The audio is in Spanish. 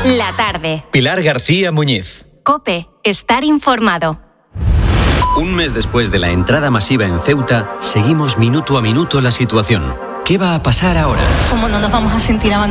La tarde. Pilar García Muñiz. COPE. Estar informado. Un mes después de la entrada masiva en Ceuta, seguimos minuto a minuto la situación. ¿Qué va a pasar ahora? ¿Cómo no nos vamos a sentir abandonados?